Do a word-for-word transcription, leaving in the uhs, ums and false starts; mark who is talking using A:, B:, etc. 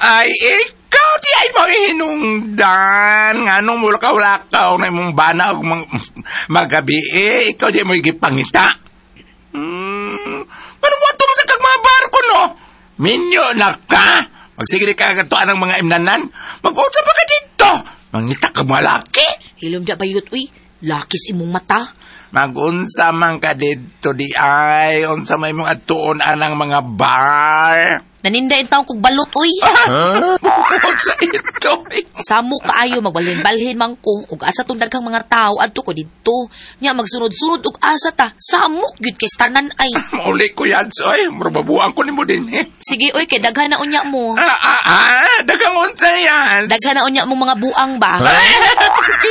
A: Ay, ikaw di ay mahinungdan. Nganong mulakaw-lakaw na imong bana o mag magabi eh. Ikaw di mo igipangita. Hmm, pero mo itong sa kag mga barko, no? Minyo na ka. Magsige di ka kagatuan ng mga imnanan. Mag-usap pa ka dito. Mangita ka mga laki.
B: Hilom da bayot, uy. Lakis imong mata.
A: Mag-unsa man ka dito di ay. Unsa may mong atuon anang mga bar.
B: Naninda in taong kong balot, uy.
A: Bukod sa ito.
B: Samo kaayo magbalhin-balhin man ko ug asa tong daghang mga tao adto ko didto. Nya magsunod-sunod ug asa ta. Samok gyud kay tanan ay.
A: Mauli ko yan, soy. Murababuan ko nimo din eh.
B: Sige, uy, kay daghan na unya mo.
A: Ah, ah, ah. Daghang unsa yan.
B: Daghan na unya mo mga buang ba?